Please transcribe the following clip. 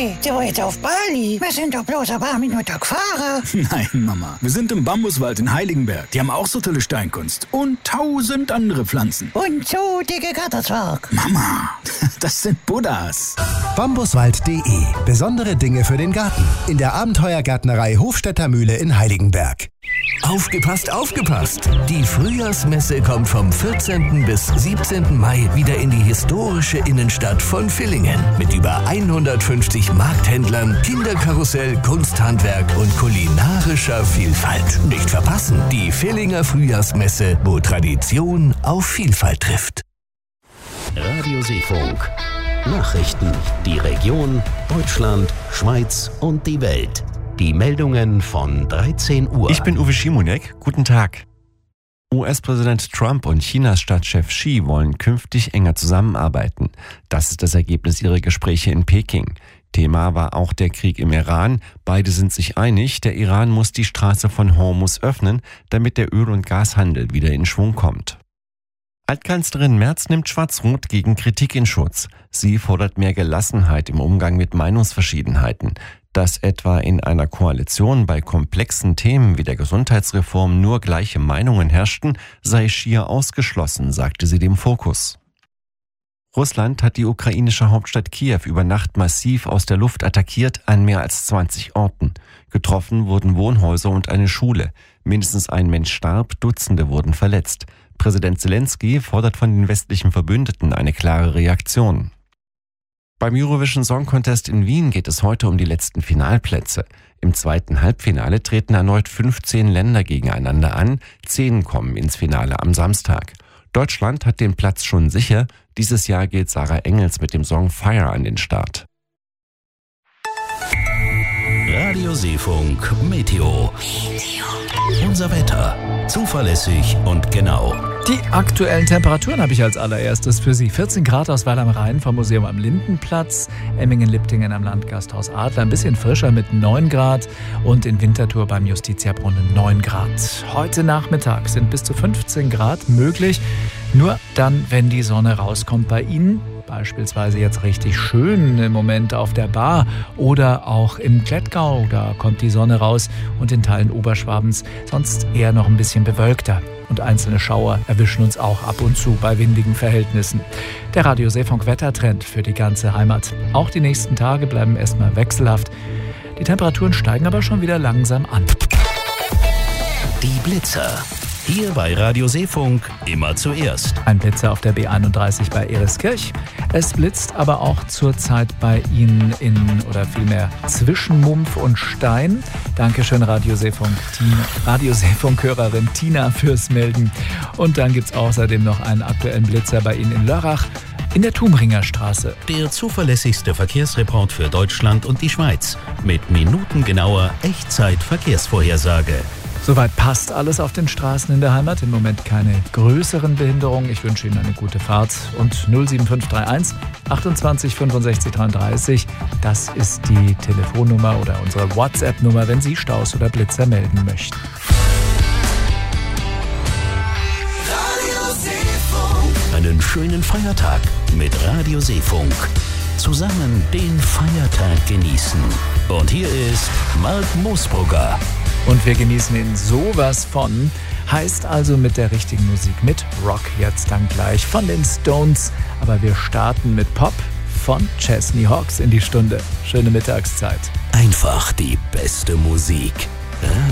Papi, sind wir jetzt auf Bali? Wir sind doch bloß ein paar Minuten gefahren. Nein, Mama. Wir sind im Bambuswald in Heiligenberg. Die haben auch so tolle Steinkunst. Und 1000 andere Pflanzen. Und so dicke Gatterzwerg. Mama, das sind Buddhas. Bambuswald.de. Besondere Dinge für den Garten. In der Abenteuergärtnerei Hofstädter Mühle in Heiligenberg. Aufgepasst, aufgepasst! Die Frühjahrsmesse kommt vom 14. bis 17. Mai wieder in die historische Innenstadt von Villingen. Mit über 150 Markthändlern, Kinderkarussell, Kunsthandwerk und kulinarischer Vielfalt. Nicht verpassen, die Villinger Frühjahrsmesse, wo Tradition auf Vielfalt trifft. Radio Seefunk. Nachrichten, die Region, Deutschland, Schweiz und die Welt. Die Meldungen von 13 Uhr. Ich bin Uwe Schimonek. Guten Tag. US-Präsident Trump und Chinas Staatschef Xi wollen künftig enger zusammenarbeiten. Das ist das Ergebnis ihrer Gespräche in Peking. Thema war auch der Krieg im Iran. Beide sind sich einig, der Iran muss die Straße von Hormuz öffnen, damit der Öl- und Gashandel wieder in Schwung kommt. Altkanzlerin Merz nimmt Schwarz-Rot gegen Kritik in Schutz. Sie fordert mehr Gelassenheit im Umgang mit Meinungsverschiedenheiten. Dass etwa in einer Koalition bei komplexen Themen wie der Gesundheitsreform nur gleiche Meinungen herrschten, sei schier ausgeschlossen, sagte sie dem Fokus. Russland hat die ukrainische Hauptstadt Kiew über Nacht massiv aus der Luft attackiert an mehr als 20 Orten. Getroffen wurden Wohnhäuser und eine Schule. Mindestens ein Mensch starb, Dutzende wurden verletzt. Präsident Zelensky fordert von den westlichen Verbündeten eine klare Reaktion. Beim Eurovision Song Contest in Wien geht es heute um die letzten Finalplätze. Im zweiten Halbfinale treten erneut 15 Länder gegeneinander an, 10 kommen ins Finale am Samstag. Deutschland hat den Platz schon sicher, dieses Jahr geht Sarah Engels mit dem Song Fire an den Start. Radio Seefunk Meteo. Unser Wetter. Zuverlässig und genau. Die aktuellen Temperaturen habe ich als allererstes für Sie. 14 Grad aus Weil am Rhein vom Museum am Lindenplatz, Emmingen-Liptingen am Landgasthaus Adler, ein bisschen frischer mit 9 Grad und in Winterthur beim Justitiabrunnen 9 Grad. Heute Nachmittag sind bis zu 15 Grad möglich, nur dann, wenn die Sonne rauskommt bei Ihnen. Beispielsweise jetzt richtig schön im Moment auf der Bar oder auch im Klettgau, da kommt die Sonne raus und in Teilen Oberschwabens sonst eher noch ein bisschen bewölkter. Und einzelne Schauer erwischen uns auch ab und zu bei windigen Verhältnissen. Der Radio Seefunk Wettertrend für die ganze Heimat. Auch die nächsten Tage bleiben erstmal wechselhaft. Die Temperaturen steigen aber schon wieder langsam an. Die Blitzer. Hier bei Radio Seefunk immer zuerst. Ein Blitzer auf der B31 bei Ereskirch. Es blitzt aber auch zurzeit bei Ihnen oder vielmehr zwischen Mumpf und Stein. Dankeschön Radio Seefunk-Hörerin Tina fürs Melden. Und dann gibt es außerdem noch einen aktuellen Blitzer bei Ihnen in Lörrach in der Thumringer Straße. Der zuverlässigste Verkehrsreport für Deutschland und die Schweiz. Mit minutengenauer Echtzeit-Verkehrsvorhersage. Soweit passt alles auf den Straßen in der Heimat. Im Moment keine größeren Behinderungen. Ich wünsche Ihnen eine gute Fahrt. Und 07531 28 65 33, das ist die Telefonnummer oder unsere WhatsApp-Nummer, wenn Sie Staus oder Blitzer melden möchten. Radio Seefunk. Einen schönen Feiertag mit Radio Seefunk. Zusammen den Feiertag genießen. Und hier ist Mark Moosbrugger. Und wir genießen ihn sowas von. Heißt also mit der richtigen Musik, mit Rock jetzt dann gleich von den Stones. Aber wir starten mit Pop von Chesney Hawkes in die Stunde. Schöne Mittagszeit. Einfach die beste Musik. Radio